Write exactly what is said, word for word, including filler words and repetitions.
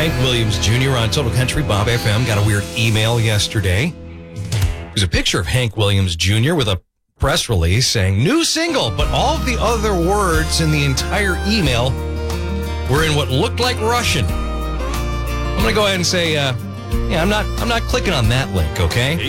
Hank Williams Junior on Total Country Bob F M got a weird email yesterday. There's a picture of Hank Williams Junior with a press release saying new single, but all of the other words in the entire email were in what looked like Russian. I'm going to go ahead and say, uh, yeah, I'm not, I'm not clicking on that link, okay?